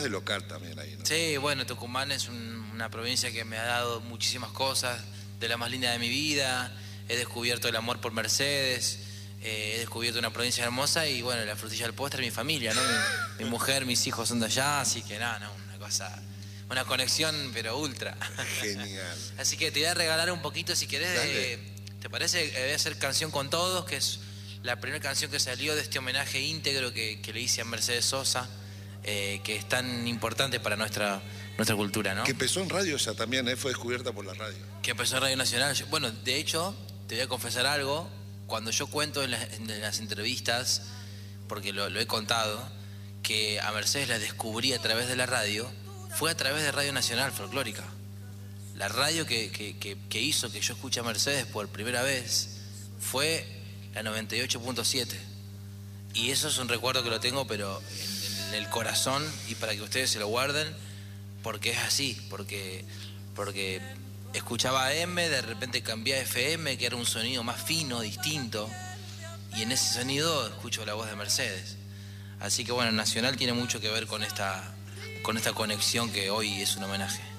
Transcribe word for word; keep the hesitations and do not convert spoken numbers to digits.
de local también ahí, ¿no? Sí, bueno, Tucumán es un, una provincia que me ha dado muchísimas cosas, de la más linda de mi vida. He descubierto el amor por Mercedes, eh, he descubierto una provincia hermosa y bueno, la frutilla del postre es mi familia, ¿no? Mi, mi mujer, mis hijos son de allá, así que nada, no, una cosa, una conexión pero ultra. Genial. Así que te voy a regalar un poquito si querés, eh, ¿te parece? Voy a hacer Canción con Todos, que es la primera canción que salió de este homenaje íntegro que, que le hice a Mercedes Sosa, eh, que es tan importante para nuestra, nuestra cultura, ¿no? Que empezó en radio ya también, ¿eh? Fue descubierta por la radio. Que empezó en Radio Nacional. Yo, bueno, de hecho, te voy a confesar algo. Cuando yo cuento en, la, en las entrevistas, porque lo, lo he contado, que a Mercedes la descubrí a través de la radio, fue a través de Radio Nacional Folclórica. La radio que, que, que, que hizo que yo escuche a Mercedes por primera vez fue la noventa y ocho punto siete. Y eso es un recuerdo que lo tengo, pero en, en el corazón, y para que ustedes se lo guarden, porque es así, porque, porque escuchaba A M, de repente cambié a F M, que era un sonido más fino, distinto, y en ese sonido escucho la voz de Mercedes. Así que bueno, Nacional tiene mucho que ver con esta, con esta conexión que hoy es un homenaje.